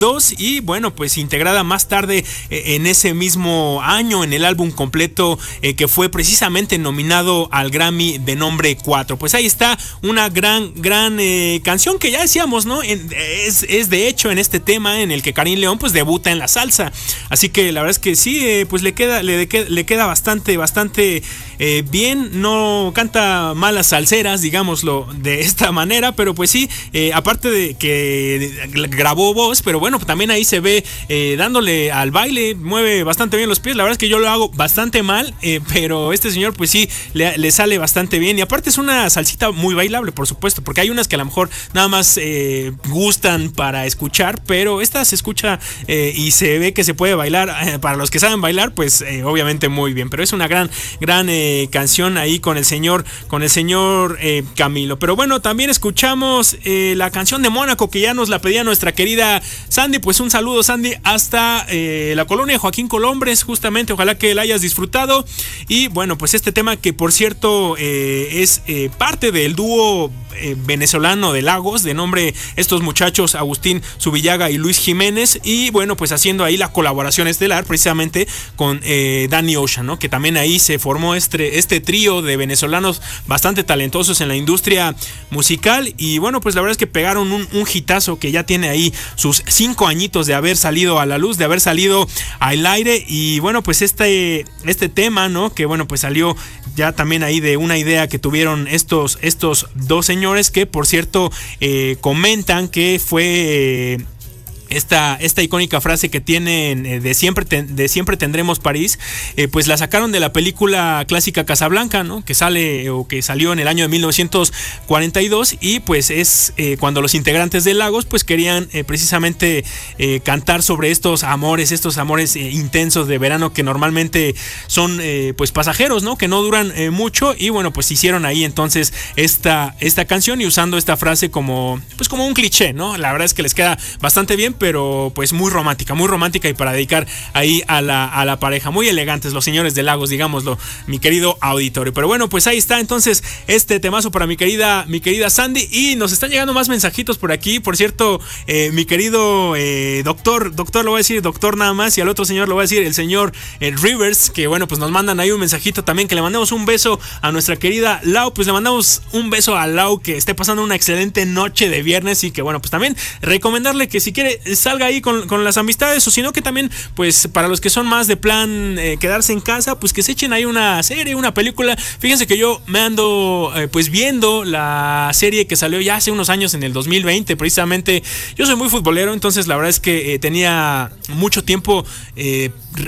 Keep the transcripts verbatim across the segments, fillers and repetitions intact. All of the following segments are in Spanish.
y bueno, pues integrada más tarde eh, en ese mismo año en el álbum completo eh, que fue precisamente nominado al Grammy de nombre cuatro. Pues ahí está una gran, gran eh, canción que ya decíamos, ¿no? En, es, es de hecho en este tema en el que Karim León pues debuta en la salsa. Así que la verdad es que sí, eh, pues le queda, le, le queda bastante, bastante eh, bien. No canta malas salseras, digámoslo de esta manera, pero pues sí, eh, aparte de que grabó voz, pero bueno, también ahí se ve eh, dándole al baile, mueve bastante bien los pies. La verdad es que yo lo hago bastante mal, eh, pero este señor pues sí le, le sale bastante bien. Y aparte es una salsita muy bailable, por supuesto, porque hay unas que a lo mejor nada más eh, gustan para escuchar, pero esta se escucha eh, y se ve que se puede bailar. Eh, para los que saben bailar, pues eh, obviamente muy bien. Pero es una gran, gran eh, canción ahí con el señor, con el señor eh, Camilo. Pero bueno, también escuchamos eh, la canción de Mónaco que ya nos la pedía nuestra querida Sandy. Pues un saludo, Sandy, hasta eh, la colonia Joaquín Colombres, justamente. Ojalá que la hayas disfrutado. Y bueno, pues este tema que por cierto eh, es eh, parte del dúo eh, venezolano de Lagos, de nombre estos muchachos Agustín Zubillaga y Luis Jiménez. Y bueno, pues haciendo ahí la colaboración estelar precisamente con eh, Danny Ocean, ¿no? Que también ahí se formó este, este trío de venezolanos bastante talentosos en la industria musical. Y bueno, pues la verdad es que pegaron un, un hitazo que ya tiene ahí sus cinco añitos de haber salido a la luz, de haber salido al aire. Y bueno, pues este, este tema, ¿no? Que bueno, pues salió ya también ahí de una idea que tuvieron estos, estos dos señores, que por cierto eh, comentan que fue... Eh, Esta, esta icónica frase que tienen eh, de siempre ten, de siempre tendremos París, eh, pues la sacaron de la película clásica Casablanca, ¿no? Que sale o que salió en el año de mil novecientos cuarenta y dos, y pues es eh, cuando los integrantes de Lagos pues querían eh, precisamente eh, cantar sobre estos amores, estos amores eh, intensos de verano que normalmente son eh, pues pasajeros, ¿no? Que no duran eh, mucho. Y bueno, pues hicieron ahí entonces esta, esta canción y usando esta frase como pues como un cliché, ¿no? La verdad es que les queda bastante bien, pero pues muy romántica, muy romántica y para dedicar ahí a la, a la pareja. Muy elegantes los señores de Lagos, digámoslo, mi querido auditorio. Pero bueno, pues ahí está entonces este temazo para mi querida, mi querida Sandy. Y nos están llegando más mensajitos por aquí. Por cierto, eh, mi querido eh, doctor, doctor lo voy a decir, doctor nada más, y al otro señor lo voy a decir, el señor eh, Rivers, que bueno, pues nos mandan ahí un mensajito también, que le mandamos un beso a nuestra querida Lau. Pues le mandamos un beso a Lau, que esté pasando una excelente noche de viernes, y que bueno, pues también recomendarle que si quiere salga ahí con, con las amistades, o sino que también pues para los que son más de plan eh, quedarse en casa, pues que se echen ahí una serie, una película. Fíjense que yo me ando eh, pues viendo la serie que salió ya hace unos años, en el dos mil veinte precisamente. Yo soy muy futbolero, entonces la verdad es que eh, tenía mucho tiempo eh,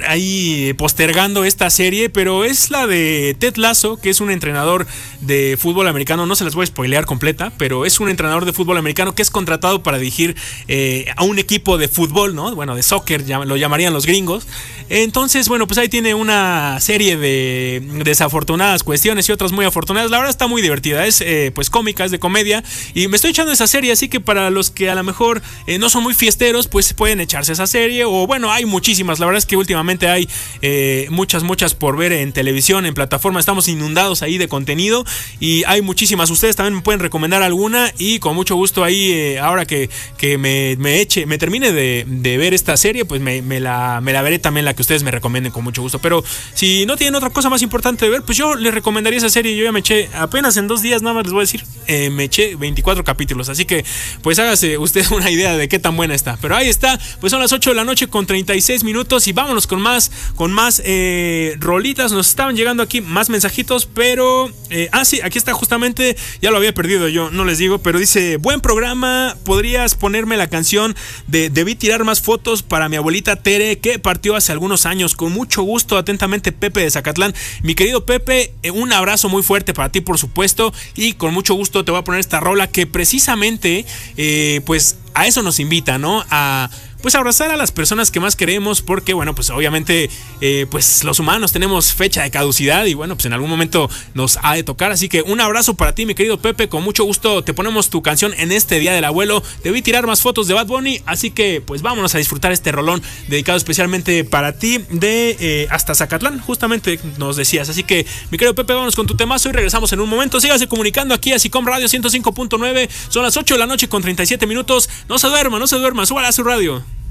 ahí postergando esta serie, pero es la de Ted Lasso, que es un entrenador de fútbol americano. No se las voy a spoilear completa, pero es un entrenador de fútbol americano que es contratado para dirigir eh, a un equipo de fútbol, ¿no? Bueno, de soccer, lo llamarían los gringos. Entonces, bueno, pues ahí tiene una serie de desafortunadas cuestiones y otras muy afortunadas. La verdad está muy divertida, es eh, pues cómica, es de comedia, y me estoy echando esa serie, así que para los que a lo mejor eh, no son muy fiesteros, pues pueden echarse esa serie. O bueno, hay muchísimas, la verdad es que últimamente hay eh, muchas, muchas por ver en televisión, en plataforma. Estamos inundados ahí de contenido y hay muchísimas. Ustedes también me pueden recomendar alguna y con mucho gusto ahí, eh, ahora que, que me, me eche, me termine de, de ver esta serie, pues me, me, la, me la veré también, la que ustedes me recomienden con mucho gusto. Pero si no tienen otra cosa más importante de ver, pues yo les recomendaría esa serie. Yo ya me eché, apenas en dos días nada más les voy a decir, eh, me eché veinticuatro capítulos, así que pues hágase usted una idea de qué tan buena está. Pero ahí está, pues son las ocho de la noche con treinta y seis minutos y vámonos con más, con más eh, rolitas. Nos estaban llegando aquí más mensajitos, pero eh, ah sí, aquí está justamente, ya lo había perdido yo, no les digo, pero dice: buen programa, podrías ponerme la canción de Debí tirar más fotos para mi abuelita Tere, que partió hace algunos años. Con mucho gusto, atentamente, Pepe de Zacatlán. Mi querido Pepe, eh, un abrazo muy fuerte para ti, por supuesto, y con mucho gusto te voy a poner esta rola que precisamente eh, pues a eso nos invita, ¿no? A pues abrazar a las personas que más queremos, porque bueno, pues obviamente eh, pues los humanos tenemos fecha de caducidad y bueno, pues en algún momento nos ha de tocar. Así que un abrazo para ti, mi querido Pepe, con mucho gusto te ponemos tu canción en este Día del Abuelo. Debí tirar más fotos de Bad Bunny, así que pues vámonos a disfrutar este rolón dedicado especialmente para ti de eh, hasta Zacatlán, justamente nos decías. Así que mi querido Pepe, vámonos con tu temazo y regresamos en un momento. Sígase comunicando aquí a Sicom Radio ciento cinco punto nueve. Son las ocho de la noche con treinta y siete minutos. No se duerma, no se duerma, súbala a su radio.